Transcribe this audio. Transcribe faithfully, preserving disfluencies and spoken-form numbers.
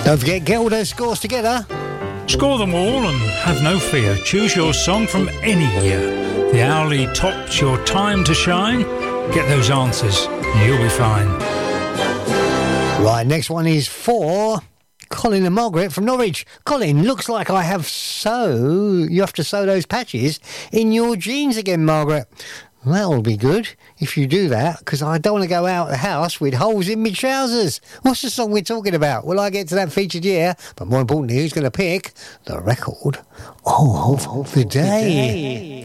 Don't forget, get all those scores together. Score them all and have no fear. Choose your song from any year. The Owlie tops your time to shine. Get those answers and you'll be fine. Right, next one is for Colin and Margaret from Norwich. Colin, looks like I have sew. You have to sew those patches in your jeans again, Margaret. That'll be good if you do that, because I don't want to go out the house with holes in my trousers. What's the song we're talking about? Will I get to that featured year? But more importantly, who's going to pick the record of, of the day? day.